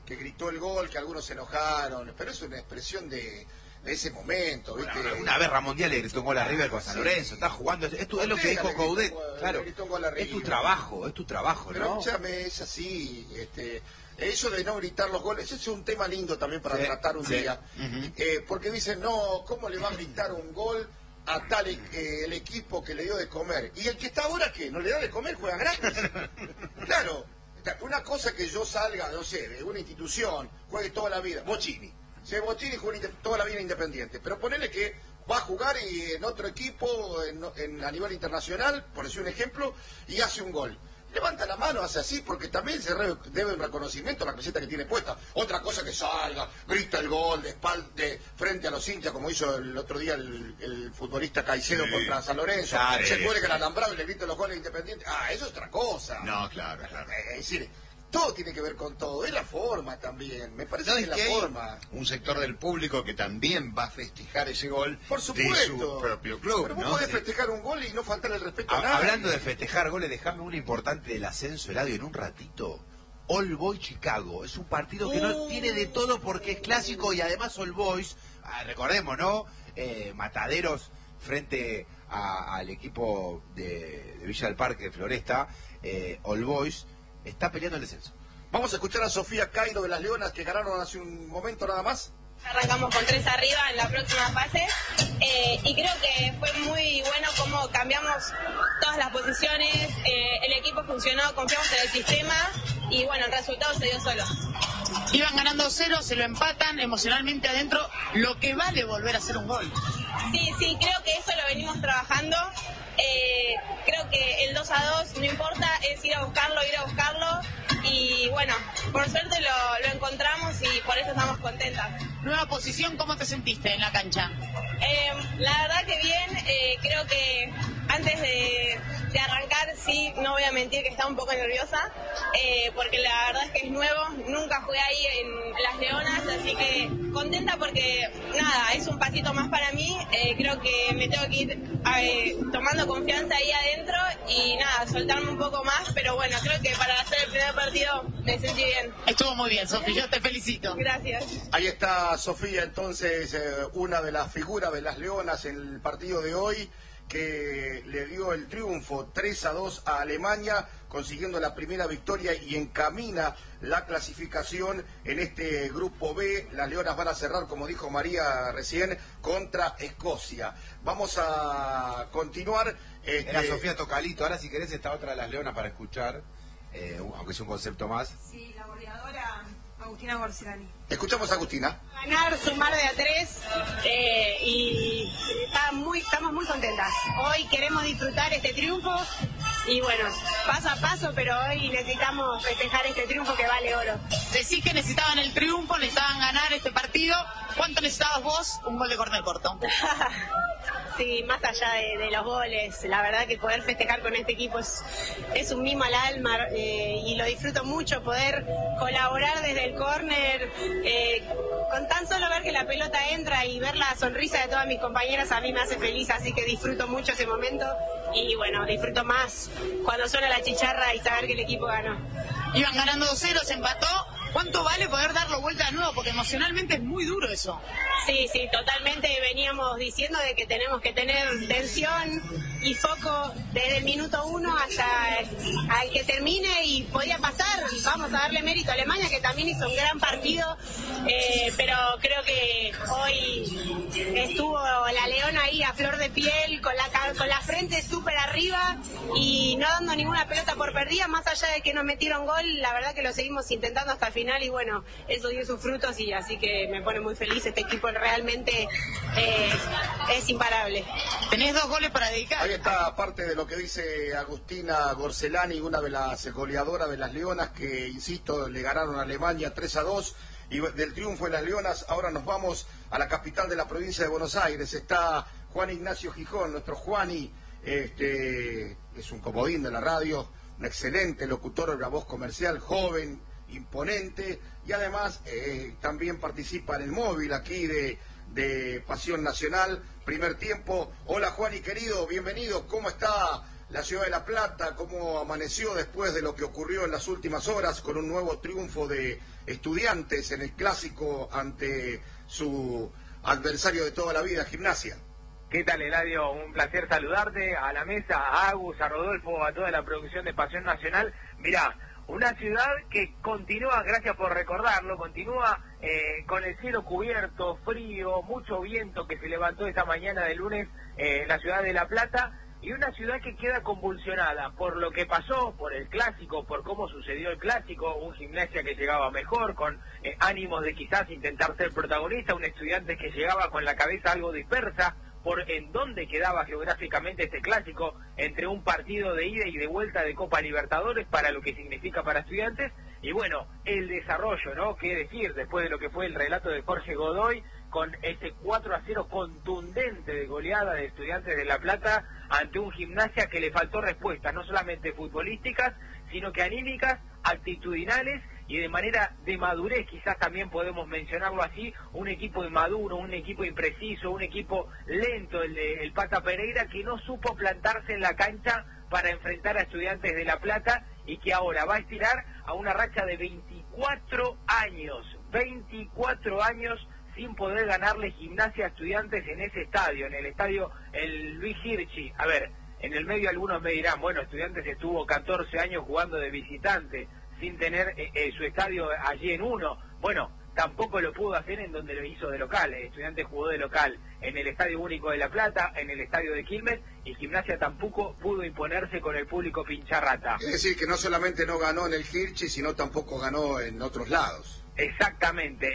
que gritó el gol, que algunos se enojaron, pero es una expresión de ese momento, ¿viste? Bueno, una vez Ramón Díaz le gritó un gol a River con San Lorenzo, está jugando, es lo que dijo Coudet, claro, es tu trabajo, pero, ¿no? Escúchame, es así, eso de no gritar los goles, ese es un tema lindo también para tratar un día, porque dicen, no, ¿cómo le va a gritar un gol a tal el equipo que le dio de comer? Y el que está ahora, ¿qué? ¿No le da de comer? Juega gratis. Claro, una cosa que yo salga, no sé, de una institución, juegue toda la vida, Bocini juega toda la vida Independiente, pero ponele que va a jugar en otro equipo a nivel internacional, por decir un ejemplo, y hace un gol. Levanta la mano, hace así, porque también se debe un reconocimiento a la camiseta que tiene puesta. Otra cosa que salga, grita el gol de espalda, frente a los hinchas, como hizo el otro día el futbolista Caicedo contra San Lorenzo. Se cuelga el alambrado y le grita los goles Independientes. Eso es otra cosa. No, claro. Es decir, todo tiene que ver con todo, es la forma también, me parece que es la forma. Un sector del público que también va a festejar ese gol, por supuesto, de su propio club. Pero vos podés festejar un gol y no faltar el respeto a nadie. Hablando de festejar goles, dejame una importante del ascenso, Eladio, en un ratito. All Boys Chicago, es un partido que no tiene de todo porque es clásico y además All Boys, recordemos, ¿no? Mataderos frente al equipo de Villa del Parque, de Floresta, All Boys está peleando el descenso. Vamos a escuchar a Sofía Cairo de las Leonas, que ganaron hace un momento nada más. Arrancamos con 3 arriba en la próxima fase y creo que fue muy bueno cómo cambiamos todas las posiciones, el equipo funcionó, confiamos en el sistema y bueno, el resultado se dio solo. Iban ganando 0, se lo empatan emocionalmente adentro, lo que vale volver a hacer un gol. Sí, creo que eso lo venimos trabajando. Creo que el 2-2 no importa, es ir a buscarlo y bueno, por suerte lo encontramos y por eso estamos contentas. Nueva posición, ¿cómo te sentiste en la cancha? La verdad que bien, creo que antes de arrancar sí, no voy a mentir que estaba un poco nerviosa, porque la verdad es que es nuevo, nunca jugué ahí en las Leonas, así que contenta porque nada, es un pasito más para mí, creo que me tengo que ir tomando confianza ahí adentro y nada, soltarme un poco más, pero bueno, creo que para hacer el primer partido me sentí bien. Estuvo muy bien, Sofía, yo te felicito. Gracias. Ahí está Sofía, entonces, una de las figuras de las Leonas en el partido de hoy, que le dio el triunfo 3-2 a Alemania, consiguiendo la primera victoria y encamina la clasificación en este grupo B. Las Leonas van a cerrar, como dijo María recién, contra Escocia. Vamos a continuar. Era Sofía Tocalito, ahora si querés está otra de las Leonas para escuchar, aunque sea un concepto más. Sí, la goleadora Agustina Gorcelani. Escuchamos a Agustina. Ganar, sumar de a 3 y estamos muy contentas. Hoy queremos disfrutar este triunfo y bueno, paso a paso, pero hoy necesitamos festejar este triunfo que vale oro. Decís que necesitaban el triunfo, necesitaban ganar este partido. ¿Cuánto necesitabas vos? Un gol de córner corto. Sí, más allá de los goles, la verdad que poder festejar con este equipo es un mimo al alma y lo disfruto mucho, poder colaborar desde el córner, con tan solo ver que la pelota entra y ver la sonrisa de todas mis compañeras a mí me hace feliz, así que disfruto mucho ese momento y bueno, disfruto más cuando suena la chicharra y saber que el equipo ganó. Iban ganando 2-0, se empató. ¿Cuánto vale poder darlo vuelta de nuevo? Porque emocionalmente es muy duro eso. Sí, totalmente veníamos diciendo de que tenemos que tener tensión y foco desde el minuto 1 hasta al que termine y podía pasar. Vamos a darle mérito a Alemania, que también hizo un gran partido, pero creo que hoy estuvo la Leona ahí a flor de piel, con la frente súper arriba y no dando ninguna pelota por perdida, más allá de que nos metieron gol, la verdad que lo seguimos intentando hasta el final y bueno, eso dio sus frutos y así que me pone muy feliz, este equipo realmente es imparable. Tenés 2 goles para dedicar. Ahí está parte de lo que dice Agustina Gorcelani, una de las goleadoras de las Leonas que, insisto, le ganaron a Alemania 3-2 y del triunfo de las Leonas ahora nos vamos a la capital de la provincia de Buenos Aires. Está Juan Ignacio Gijón, nuestro Juani, es un comodín de la radio, un excelente locutor de la voz comercial, joven, imponente y además también participa en el móvil aquí de Pasión Nacional, primer tiempo. Hola Juani querido, bienvenido, ¿cómo está la ciudad de La Plata, cómo amaneció después de lo que ocurrió en las últimas horas con un nuevo triunfo de Estudiantes en el clásico ante su adversario de toda la vida, Gimnasia. ¿Qué tal, Eladio? Un placer saludarte, a la mesa, a Agus, a Rodolfo, a toda la producción de Pasión Nacional. Mirá, una ciudad que continúa, gracias por recordarlo, continúa con el cielo cubierto, frío, mucho viento que se levantó esta mañana de lunes en la ciudad de La Plata, y una ciudad que queda convulsionada por lo que pasó, por el clásico, por cómo sucedió el clásico, un Gimnasia que llegaba mejor, con ánimos de quizás intentar ser protagonista, un Estudiantes que llegaba con la cabeza algo dispersa, por en dónde quedaba geográficamente este clásico entre un partido de ida y de vuelta de Copa Libertadores para lo que significa para Estudiantes, y bueno, el desarrollo, ¿no? Qué decir, después de lo que fue el relato de Jorge Godoy, con ese 4-0 contundente de goleada de Estudiantes de La Plata ante un Gimnasia que le faltó respuestas, no solamente futbolísticas, sino que anímicas, actitudinales, y de manera de madurez, quizás también podemos mencionarlo así, un equipo inmaduro, un equipo impreciso, un equipo lento, el Pata Pereira, que no supo plantarse en la cancha para enfrentar a Estudiantes de La Plata, y que ahora va a estirar a una racha de 24 años sin poder ganarle Gimnasia a Estudiantes en ese estadio, en el estadio el Luis Hirschi. A ver, en el medio algunos me dirán, bueno, Estudiantes estuvo 14 años jugando de visitante, sin tener su estadio allí en uno. Bueno, tampoco lo pudo hacer en donde lo hizo de local. Estudiantes jugó de local en el Estadio Único de La Plata, en el Estadio de Quilmes, y Gimnasia tampoco pudo imponerse con el público pincharrata. Es decir, que no solamente no ganó en el Hirschi, sino tampoco ganó en otros lados. Exactamente.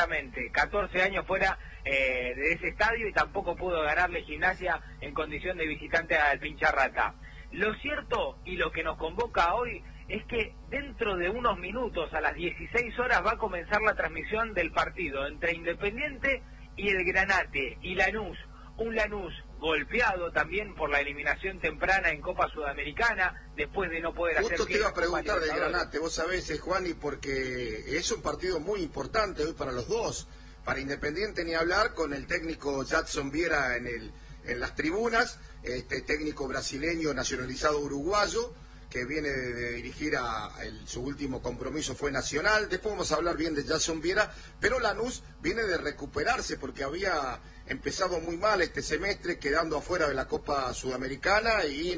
14 años fuera de ese estadio y tampoco pudo ganarle Gimnasia en condición de visitante al pincharrata. Lo cierto y lo que nos convoca hoy es que dentro de unos minutos, a las 16 horas, va a comenzar la transmisión del partido entre Independiente y el Granate, y Lanús, un Lanús golpeado también por la eliminación temprana en Copa Sudamericana, después de no poder hacer... Justo te iba a preguntar del Granate, vos sabés, Juani, porque es un partido muy importante hoy para los dos, para Independiente ni hablar, con el técnico Jadson Viera en las tribunas, este técnico brasileño nacionalizado uruguayo, que viene de dirigir su último compromiso fue Nacional. Después vamos a hablar bien de Jadson Viera, pero Lanús viene de recuperarse porque había empezado muy mal este semestre, quedando afuera de la Copa Sudamericana y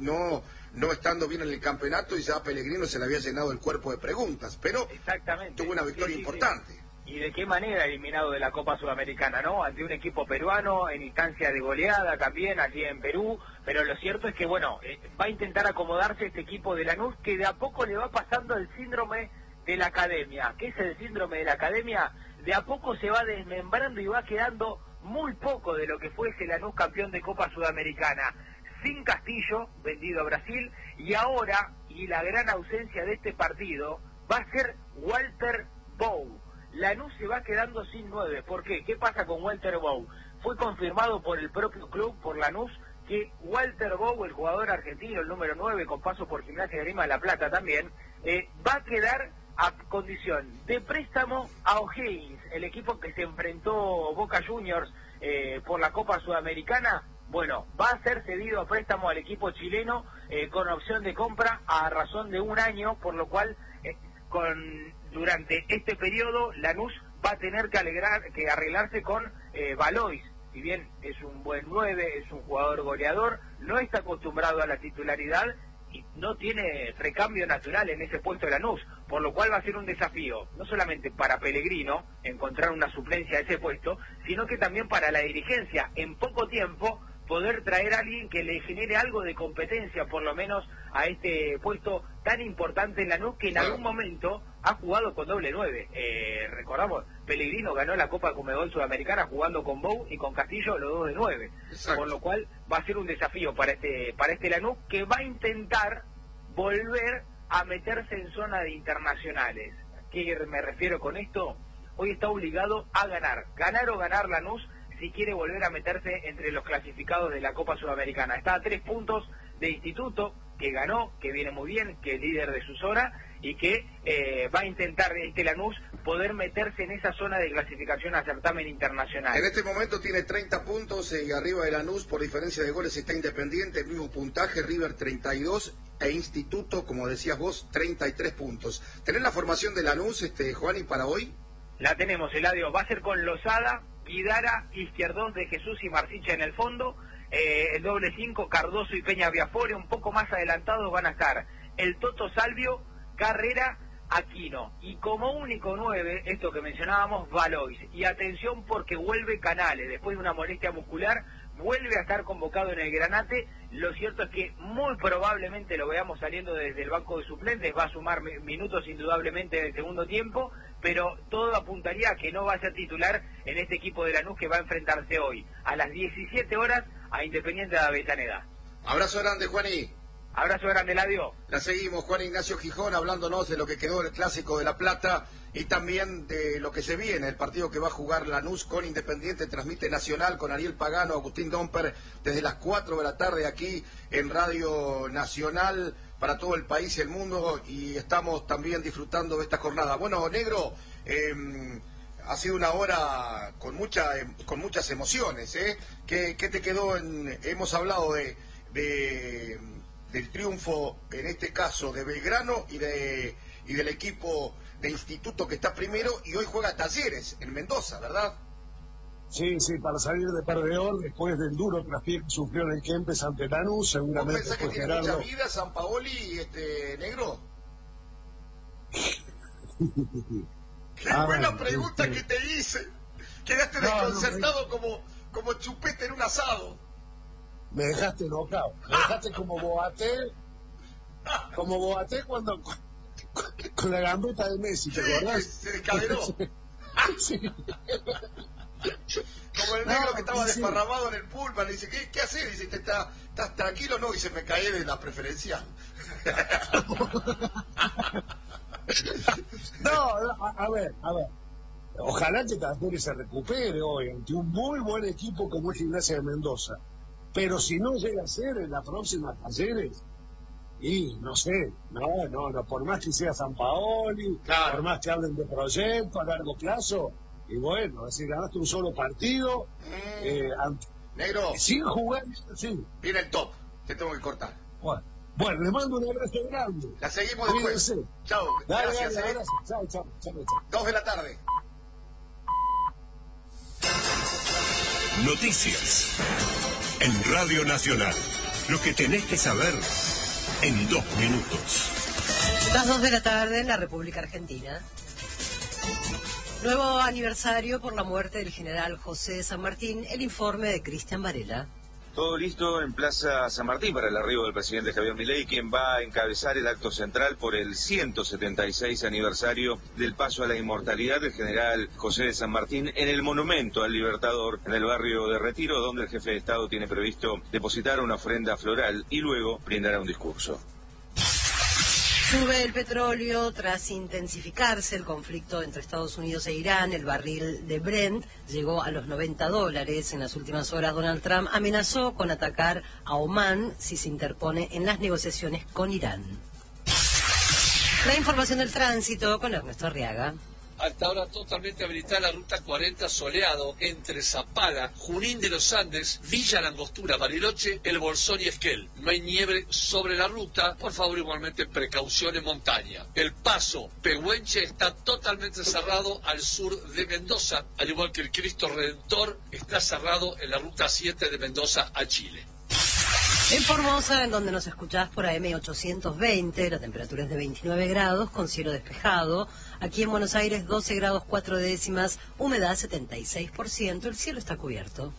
no estando bien en el campeonato, y ya a Pellegrino se le había llenado el cuerpo de preguntas, pero tuvo una victoria importante. Sí. Y de qué manera eliminado de la Copa Sudamericana, ¿no? Ante un equipo peruano en instancia de goleada también allí en Perú, pero lo cierto es que, bueno, va a intentar acomodarse este equipo de Lanús, que de a poco le va pasando el síndrome de la academia. ¿Qué es el síndrome de la academia? De a poco se va desmembrando y va quedando muy poco de lo que fue ese Lanús campeón de Copa Sudamericana. Sin Castillo, vendido a Brasil, y ahora, y la gran ausencia de este partido, va a ser Walter Bow. Lanús se va quedando sin 9. ¿Por qué? ¿Qué pasa con Walter Bow? Fue confirmado por el propio club, por Lanús, que Walter Bow, el jugador argentino, el número 9, con paso por Gimnasia de Grima de La Plata también, va a quedar a condición de préstamo a O'Higgins, el equipo que se enfrentó Boca Juniors por la Copa Sudamericana. Bueno, va a ser cedido a préstamo al equipo chileno con opción de compra a razón de 1 año, por lo cual durante este periodo Lanús va a tener que arreglarse con Valois. Si bien es un buen 9, es un jugador goleador, no está acostumbrado a la titularidad y no tiene recambio natural en ese puesto de Lanús, por lo cual va a ser un desafío, no solamente para Pellegrino encontrar una suplencia a ese puesto, sino que también para la dirigencia, en poco tiempo poder traer a alguien que le genere algo de competencia, por lo menos a este puesto tan importante en Lanús, que en algún momento ha jugado con doble 9. Recordamos, Pellegrino ganó la Copa Conmebol Sudamericana jugando con Bow y con Castillo, los dos de 9. Exacto. Por lo cual va a ser un desafío para este Lanús, que va a intentar volver a meterse en zona de internacionales. ¿Qué me refiero con esto? Hoy está obligado a ganar o ganar Lanús, si quiere volver a meterse entre los clasificados de la Copa Sudamericana. Está a 3 puntos de Instituto, que ganó, que viene muy bien, que es líder de su zona, y que va a intentar Lanús poder meterse en esa zona de clasificación a certamen internacional. En este momento tiene 30 puntos y arriba de Lanús por diferencia de goles está Independiente, el mismo puntaje, River 32 e Instituto, como decías vos, 33 puntos. ¿Tenés la formación de Lanús, Juani, para hoy? La tenemos, Eladio. Va a ser con Lozada, Guidara, Izquierdos de Jesús y Marsicha en el fondo. El doble 5, Cardoso y Peña Viafore. Un poco más adelantados van a estar el Toto Salvio, Carrera, Aquino. Y como único 9, esto que mencionábamos, Valois. Y atención porque vuelve Canales. Después de una molestia muscular, vuelve a estar convocado en el Granate. Lo cierto es que muy probablemente lo veamos saliendo desde el banco de suplentes. Va a sumar minutos indudablemente en el segundo tiempo, pero todo apuntaría a que no va a ser titular en este equipo de Lanús que va a enfrentarse hoy a las 17 horas a Independiente de Avellaneda. Abrazo grande, Juaní. Abrazo grande, Eladio. La seguimos, Juan Ignacio Gijón, hablándonos de lo que quedó del Clásico de La Plata y también de lo que se viene, el partido que va a jugar Lanús con Independiente. Transmite Nacional con Ariel Pagano, Agustín Domper, desde las 4 de la tarde aquí en Radio Nacional para todo el país y el mundo, y estamos también disfrutando de esta jornada. Bueno, Negro, ha sido una hora con muchas emociones, ¿eh? ¿Qué te quedó hemos hablado del triunfo, en este caso, de Belgrano y del equipo de Instituto que está primero, y hoy juega Talleres en Mendoza, ¿verdad? Sí, para salir de perdedor después del duro traspié que sufrió en el Kempes ante Lanús, seguramente. ¿Vos pensás que tiene mucha vida San Paoli, Negro? Qué buena pregunta que te hice. Quedaste desconcertado como chupete en un asado. Me dejaste enojado, me dejaste como Boaté cuando con la gambeta de Messi, ¿te acordás? Se descaderó. Sí. Como el negro que estaba desparramado en el pulpa, le dice, ¿qué haces? Dice, ¿estás tranquilo? No, y se me cae de la preferencial. A ver. Ojalá que Talleres se recupere hoy ante un muy buen equipo como es Gimnasia de Mendoza. Pero si no llega a ser en la próxima Talleres, y no sé, no, por más que sea San Paoli, claro, por más que hablen de proyecto a largo plazo, y bueno, es decir, ganaste un solo partido, Negro, sin jugar, sí. Viene el top, te tengo que cortar. Bueno, les mando un abrazo grande. La seguimos después. Chao, gracias. Dale, chao. 2 de la tarde. Noticias en Radio Nacional. Lo que tenés que saber en 2 minutos. Las 2 de la tarde en la República Argentina. Nuevo aniversario por la muerte del general José de San Martín. El informe de Cristian Varela. Todo listo en Plaza San Martín para el arribo del presidente Javier Milei, quien va a encabezar el acto central por el 176 aniversario del paso a la inmortalidad del general José de San Martín en el monumento al Libertador en el barrio de Retiro, donde el jefe de Estado tiene previsto depositar una ofrenda floral y luego brindará un discurso. Sube el petróleo tras intensificarse el conflicto entre Estados Unidos e Irán. El barril de Brent llegó a los $90. En las últimas horas, Donald Trump amenazó con atacar a Omán si se interpone en las negociaciones con Irán. La información del tránsito con Ernesto Arriaga. Hasta ahora totalmente habilitada la ruta 40 Soleado entre Zapala, Junín de los Andes, Villa Langostura, Bariloche, El Bolsón y Esquel. No hay nieve sobre la ruta, por favor igualmente precaución en montaña. El paso Pehuenche está totalmente cerrado al sur de Mendoza, al igual que el Cristo Redentor está cerrado en la ruta 7 de Mendoza a Chile. En Formosa, en donde nos escuchás por AM 820, la temperatura es de 29 grados, con cielo despejado. Aquí en Buenos Aires, 12 grados 4 décimas, humedad 76%, el cielo está cubierto.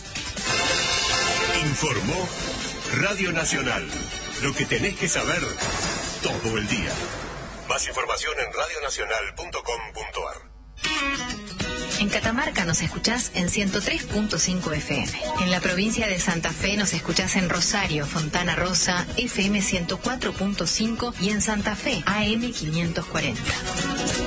Informó Radio Nacional. Lo que tenés que saber todo el día. Más información en radionacional.com.ar. En Catamarca nos escuchás en 103.5 FM. En la provincia de Santa Fe nos escuchás en Rosario, Fontana Rosa, FM 104.5 y en Santa Fe, AM 540.